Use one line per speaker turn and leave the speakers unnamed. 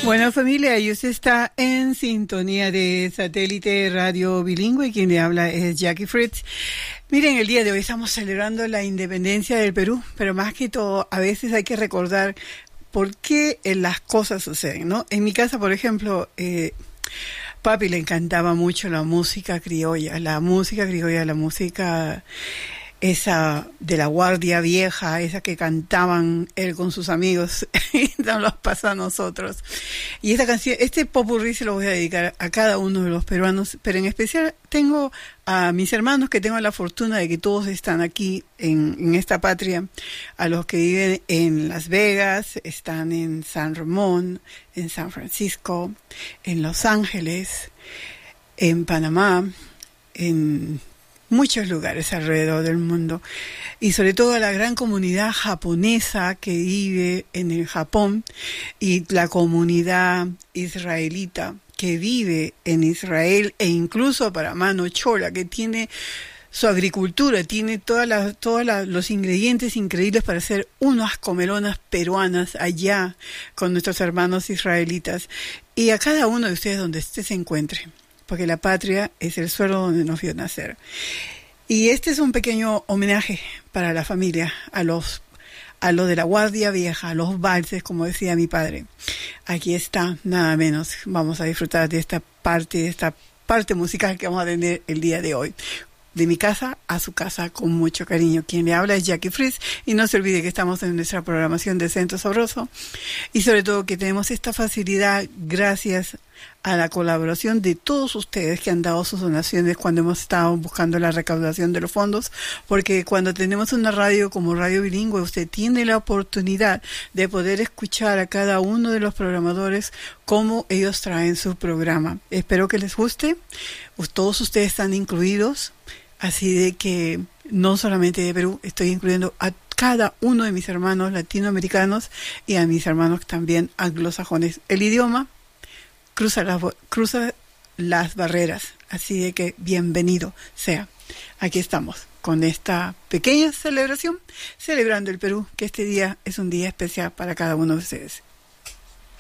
Bueno, familia, y usted está en sintonía de Satélite Radio Bilingüe. Quien le habla es Jackie Fritz. Miren, el día de hoy estamos celebrando la independencia del Perú, pero más que todo, a veces hay que recordar por qué las cosas suceden, ¿no? En mi casa, por ejemplo, papi le encantaba mucho la música criolla, la música esa de la Guardia Vieja, esa que cantaban él con sus amigos y nos los pasa a nosotros. Y esta canción, este popurrí se lo voy a dedicar a cada uno de los peruanos, pero en especial tengo a mis hermanos que tengo la fortuna de que todos están aquí en esta patria, a los que viven en Las Vegas, están en San Ramón, en San Francisco, en Los Ángeles, en Panamá, en muchos lugares alrededor del mundo, y sobre todo a la gran comunidad japonesa que vive en el Japón y la comunidad israelita que vive en Israel, e incluso para Mano Chola, que tiene su agricultura, tiene todos los ingredientes increíbles para hacer unas comelonas peruanas allá con nuestros hermanos israelitas, y a cada uno de ustedes donde usted se encuentre, porque la patria es el suelo donde nos vio nacer. Y este es un pequeño homenaje para la familia, a los de la Guardia Vieja, a los valses, como decía mi padre. Aquí está, nada menos. Vamos a disfrutar de esta parte musical que vamos a tener el día de hoy. De mi casa a su casa, con mucho cariño. Quien le habla es Jackie Fritz, y no se olvide que estamos en nuestra programación de Centro Sabroso, y sobre todo que tenemos esta facilidad gracias a la colaboración de todos ustedes que han dado sus donaciones cuando hemos estado buscando la recaudación de los fondos, porque cuando tenemos una radio como Radio Bilingüe, usted tiene la oportunidad de poder escuchar a cada uno de los programadores cómo ellos traen su programa. Espero que les guste. Todos ustedes están incluidos, así de que no solamente de Perú, estoy incluyendo a cada uno de mis hermanos latinoamericanos y a mis hermanos también anglosajones. El idioma cruza las barreras, así de que bienvenido sea. Aquí estamos con esta pequeña celebración, celebrando el Perú, que este día es un día especial para cada uno de ustedes.